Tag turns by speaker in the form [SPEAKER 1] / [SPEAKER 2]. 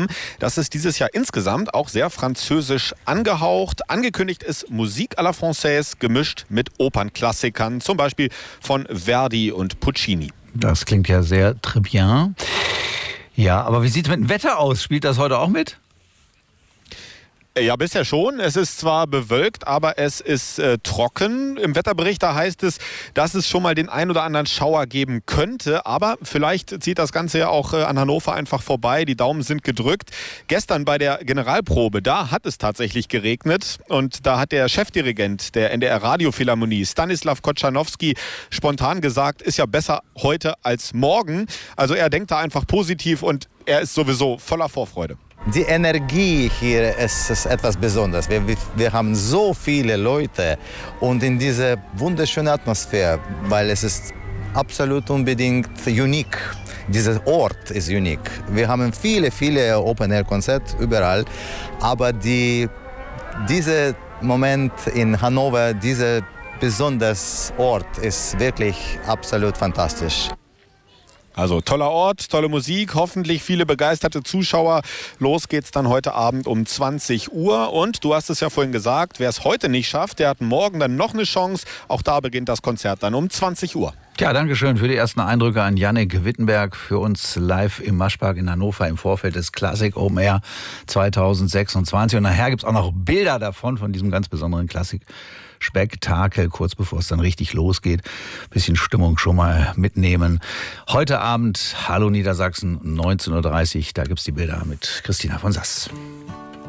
[SPEAKER 1] Programm. Das ist dieses Jahr insgesamt auch sehr französisch angehaucht. Angekündigt ist Musik à la Française, gemischt mit Opernklassikern, zum Beispiel von Verdi und Puccini.
[SPEAKER 2] Das klingt ja sehr très bien. Ja, aber wie sieht es mit dem Wetter aus? Spielt das heute auch mit?
[SPEAKER 1] Ja, bisher schon. Es ist zwar bewölkt, aber es ist trocken. Im Wetterbericht da heißt es, dass es schon mal den ein oder anderen Schauer geben könnte. Aber vielleicht zieht das Ganze ja auch an Hannover einfach vorbei. Die Daumen sind gedrückt. Gestern bei der Generalprobe, da hat es tatsächlich geregnet. Und da hat der Chefdirigent der NDR Radiophilharmonie, Stanislav Kotschanowski, spontan gesagt, ist ja besser heute als morgen. Also er denkt da einfach positiv und er ist sowieso voller Vorfreude.
[SPEAKER 3] Die Energie hier ist etwas Besonderes. Wir haben so viele Leute und in dieser wunderschönen Atmosphäre, weil es ist absolut unbedingt unique. Dieser Ort ist unique. Wir haben viele Open-Air-Konzerte überall, aber dieser Moment in Hannover, dieser besondere Ort ist wirklich absolut fantastisch.
[SPEAKER 1] Also toller Ort, tolle Musik, hoffentlich viele begeisterte Zuschauer. Los geht's dann heute Abend um 20 Uhr. Und du hast es ja vorhin gesagt, wer es heute nicht schafft, der hat morgen dann noch eine Chance. Auch da beginnt das Konzert dann um 20 Uhr.
[SPEAKER 2] Ja, danke schön für die ersten Eindrücke an Jannik Wittenberg für uns live im Maschpark in Hannover im Vorfeld des Classic Open Air 2026. Und nachher gibt's auch noch Bilder davon, von diesem ganz besonderen Klassikspektakel, kurz bevor es dann richtig losgeht. Bisschen Stimmung schon mal mitnehmen. Heute Abend, Hallo Niedersachsen, 19:30 Uhr, da gibt's die Bilder mit Christina von Sass.